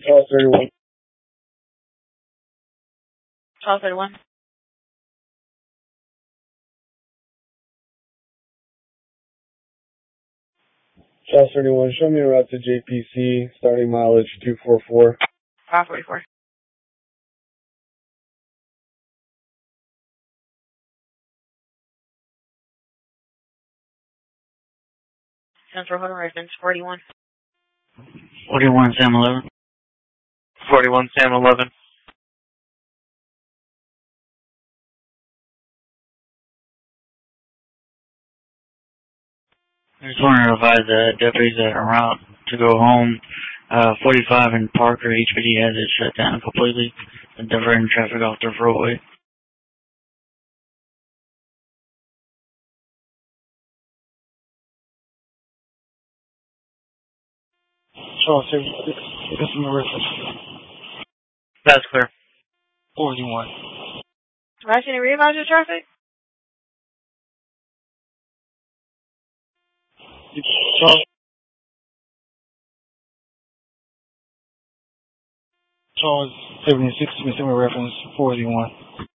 1231. 1231. 1231, show me a route to JPC, starting mileage 244. 544. Central Hood Residence, 41. 41 Sam 11. 41 Sam 11. I just wanted to advise the deputies that are out to go home. 45 in Parker, HPD has it shut down completely and diverting traffic off the roadway. Charles 76, customer reference. That's clear. 41. Rush, any readvise your traffic? Charles 76, customer reference 41.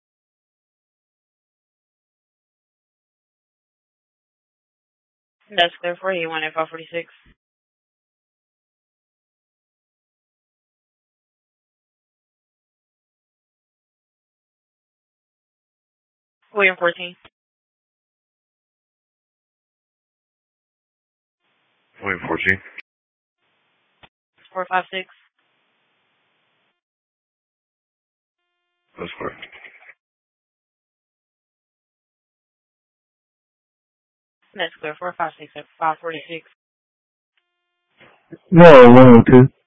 That's clear for you, 1 at 546. William 14. William 14. 456. That's clear. That's clear, 456 at 546. No, 102.